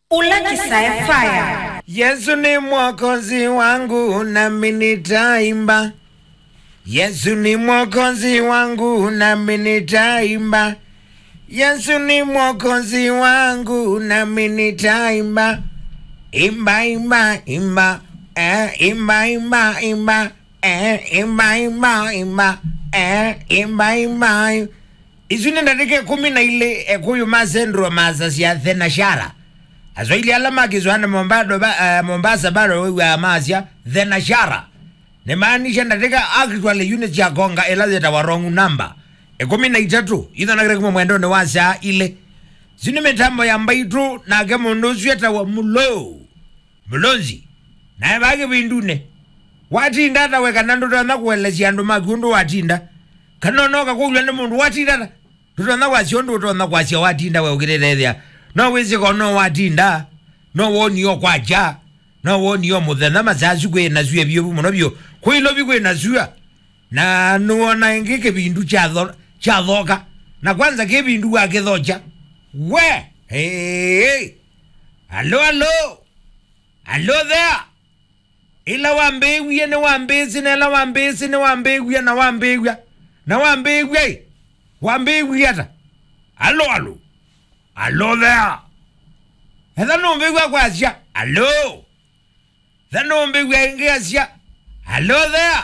Ulakisa fire. Yesu ni mwokozi wangu nami nitaimba. Yesu ni mwokozi wangu nami nitaimba. Yesu ni mwokozi wangu nami nitaimba. Imba imba imba imba imba imba imba imba imba imba imba. Izuni ndadike 14 kuyu mazendro mazasi ya thenashara. Azwaili alama kizwana Mombasa bado wewe amazia thenashara. Nemaanisha ndadika actually unit ya konga elazeta wa wrong number. 13 ito nagire kuma mwendo ne wasa ile. Zini metambo ya mbaitu na kama ndozu yata wa mulonzi. Na yabage bindune. Watinda ata weka nando tuanda kuwelezi ando magundu watinda. Kanonoka kugula ne mundu watinda. Tuanda kwa siondo tuanda kwa sia watinda we ukirerethia. No wezi kono watinda. No woni yo kwacha. No woni yo muthena mazazu kwe nazuye biyo muno biyo. Kwe lobi kwe nazuya. Na nuona ngeke bindu cha thoka. Na kwanza ke bindu wake thocha. We! Hey! Hello, hello! Hello there! Ila wambegwe na wambezi na ila wambezi na wambegwe na wambegwe. Na wambegwe. Wambegwe yata. Hello, hello! Hello there! Heza nombegwe kwa asya. Hello! Heza nombegwe inge asya. Hello there!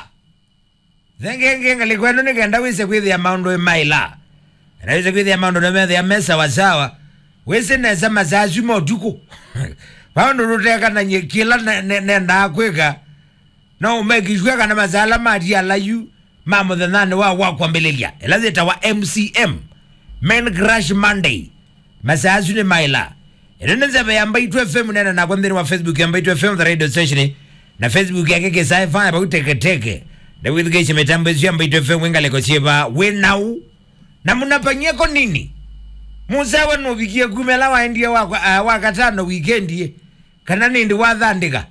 Zenge ngalikuwa nikenda wise kwithi ya maundo maila. Na wise kwithi ya maundo na ya mesa wasawa. Wise neza mazazu moduko. Paundo ruteka na nyekila nenda kweka. Na umekishweka na mazala mati ya layu. Mamo the nane wa kwa mbelelia. Elazeta wa MCM. Men Crash Monday. Mazazu ni maila. Neza ya Mbaitu FM nena na kwa mdini wa Facebook ya Mbaitu FM the radio station. Na Facebook ya keke saifanya pa teke. Na withgeisha metambezu ya Mbaitu FM wenga leko sieba wenau. Na munapanyeko nini? Musawa no wikia kumela waendia wakatano weekendi. Kana nindi wathandika.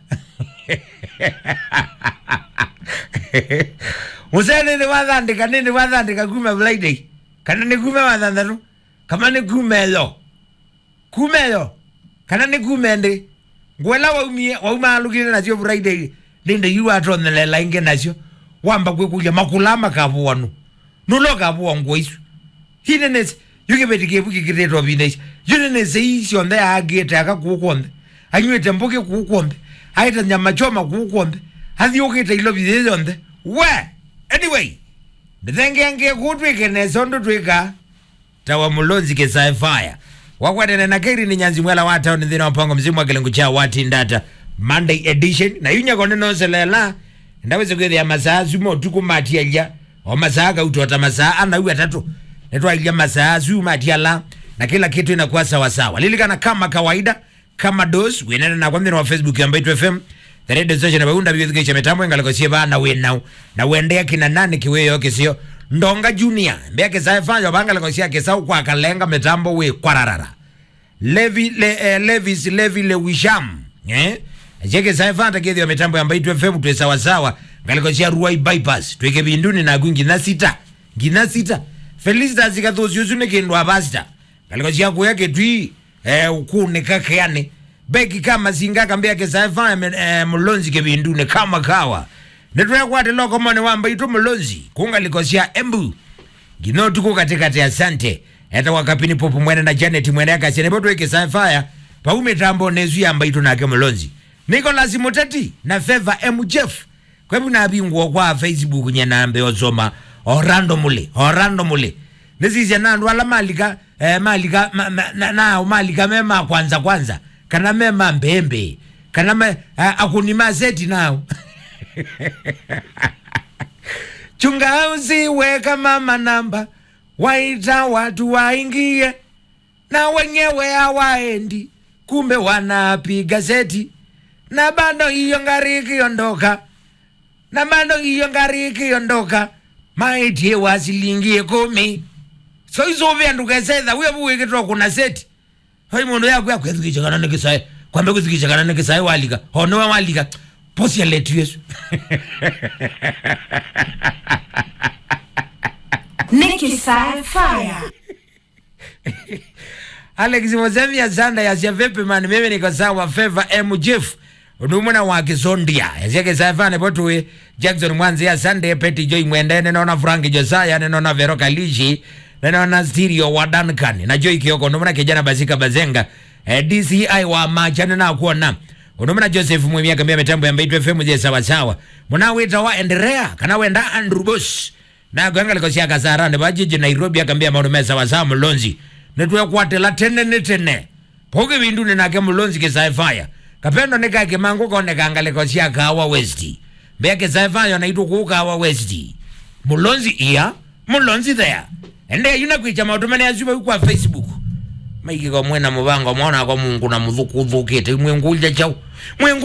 Musawa nindi wathandika kume Friday. Kana ni kume wathandano. Kama ni kumelo. Kumelo. Kana ni kumende. Ngwela wauma alugine na sio Friday. Ninde yu atonela inge na sio. Wamba kwe kuja makulama kapu wanu. Nulo kapu wangu isu. Hinenes. Yuke betike buki kireto binesh. Yunenese isi onde agete akakukonde. Anyuete mboke kukonde. Haita nyama choma kukonde. Hathi yokete ilo bideze onde. We! Anyway. Ndenge kutwike nesondo twika. Tawa mulonzi ke sci-fi. Wakwatene na keri ni nyanzi mwela wata nithina wapango mzimu wa kilengu cha wati ndata. Monday edition. Na yunya kone noselela. Ndaweze kwezi ya masaa sumo tuku matia ya. O masaa kautota masaa ana uwe tatu. Netwa ilia masaa sumo atiala. Na kila kitu inakuwa sawa sawa. Lilikana kama kawaida. Kama dos. Wenene na kwa mdini wa Facebook ya Mbaitu FM. The radio station ya unda biwezi metambo ingalako sieba na wenau. Na wendea kina nani kiweyo kisio. Ndonga Junior. Mbea kisa ifanya wabanga lako siya kisa ukwa kalenga metambo we kwa rarara. Levis le wisham. Jeke saifanta kedi wa metambo ya Mbaitu FM tuwe sawa sawa. Ngaliko siya Ruai bypass. Tuweke binduni na gu ngina sita. Felicitas zikathosi usune kendo abasita. Ngaliko siya kuyake tui ukune kakeane. Beki kama zingaka mbea ke saifanya mulonzi ke binduni kama kawa. Netuya kwate loko mwane wa Mbaitu mulonzi. Kunga liko siya embu. Gino tuko katikati asante. Eta wakapini popo mwene na Janet mwene yaka siya. Nebotu weke saifanya. Pa umetambo nezu ya Mbaitu na ke mulonzi. Nicholas Mutati na Favor M. Jeff. Kwa hibu na abingu kwa Facebook nye na ambe ozoma Orlando mule. Nisi ya nandu wala malika mema kwanza. Kana mema mbembe. Kana akunima seti nao. Chunga usi weka mama namba. Waita watu waingie. Na wenyewe hawaendi. Kumbe wanapiga seti. Na bando hiyo ngari kiondoka. Maiti wasilingie 10. So hizo vyandu keseza uwe buwe kituwa kuna seti. Hoi mundu ya kwezikisha kana nekisai. Kwambe kwezikisha kana nekisai walika. Honowa walika. Posi ya letu yesu. Nikisai fire. Alex Mozambi ya Sanda ya Siafepe man mimi niko sawa Favor M Jeff Unumuna wa Kizondia Yake Saifane Botuwe Jackson Mwanzi ya Sunday Petty Joy Mwende Nenona Frank Josiah Nenona Veroka Lishi Nenona Stereo wa Duncan na Joy Kioko Unumuna kijana Basika Bazenga DCI wa Machana na kuona Unumuna Joseph Mwimia kambia metambo ya Mbaitu FM je sawa sawa Muna wita wa Enderea kana wenda Andrew Bush na kuanga liko siya kasarane Bajiji Nairobi ya kambia maunumesa sawa sawa Mulonzi Netuwe kuwate la tene Poge windu ni nake Mulonzi Kisaifaya Kapendo nika kimangu kone kangaliko siya kawa Westi Bea Kisaifaya na itu kukawa Westi Mulonzi iya Mulonzi there Ende yuna kuicha mautumani ya zuba kwa Facebook Maiki kwa mwena mubango Mwana kwa mungu na mudhuku dhukete Mwengu ulja chau Mwengu